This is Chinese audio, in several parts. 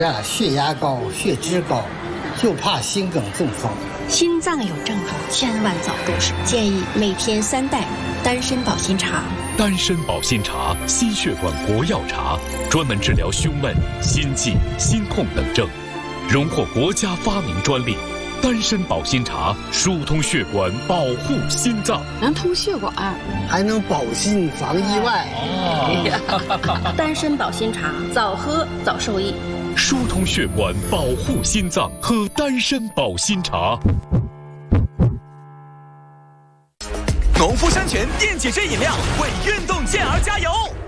血压高、血脂高，就怕心梗中风。 心脏有症状，千万早重视。建议每天3袋丹参保心茶。 丹参保心茶，心血管国药茶，专门治疗胸闷、心悸、心痛等症，荣获国家发明专利。丹参保心茶疏通血管，保护心脏， 能通血管， 还能保心防意外。 丹参保心茶，早喝早受益。 疏通血管，保护心脏，喝丹参保心茶。 农夫山泉电解质饮料为运动健儿加油！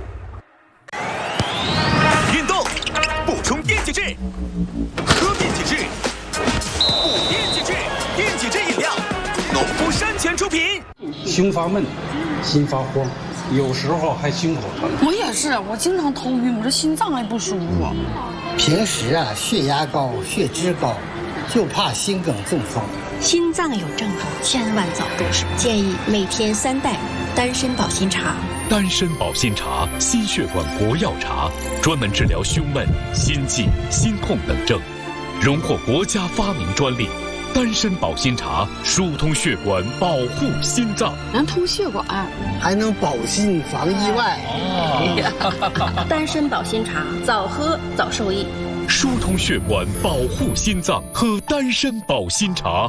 运动补充电解质，喝电解质，补电解质，电解质饮料，农夫山泉出品。 胸发闷，心发慌，有时候还胸口疼。 我也是，我经常头晕，我这心脏也不舒服。 平时血压高、血脂高，就怕心梗中风。 心脏有症状，千万早重视。建议每天3袋丹参保心茶。 丹参保心茶，心血管国药茶，专门治疗胸闷、心悸、心痛等症，荣获国家发明专利。丹参保心茶疏通血管，保护心脏， 能通血管， 还能保心防意外。 丹参保心茶，早喝早受益。 疏通血管，保护心脏，喝丹参保心茶。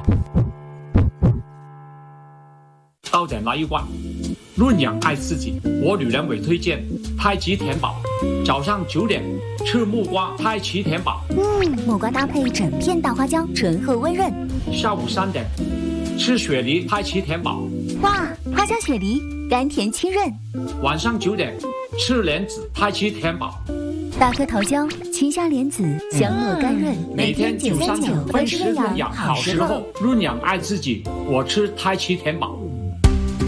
到点来一罐，润养爱自己。我女人委推荐太极田宝，早上9点吃木瓜太极田宝， 木瓜搭配整片大花椒，醇厚温润。 下午3点吃雪梨太极田宝， 哇，花椒雪梨甘甜清润。 晚上9点吃莲子太极田宝， 大颗桃胶，清香莲子，香糯甘润。 每天939分时润养好时候，润养爱自己，我吃太极田宝。